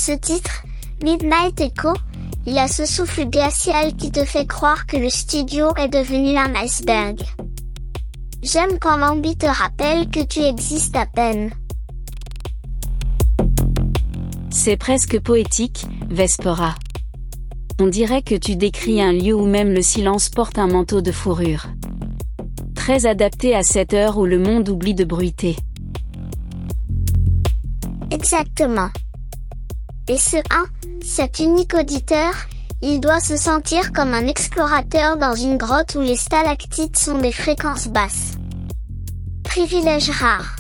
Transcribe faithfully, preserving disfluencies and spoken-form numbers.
ce titre, Midnight Echo, il y a ce souffle glacial qui te fait croire que le studio est devenu un iceberg. J'aime quand l'ambi te rappelle que tu existes à peine. C'est presque poétique, Vespera. On dirait que tu décris un lieu où même le silence porte un manteau de fourrure. Très adapté à cette heure où le monde oublie de bruiter. Exactement. Et ce un, cet unique auditeur, il doit se sentir comme un explorateur dans une grotte où les stalactites sont des fréquences basses. Privilège rare.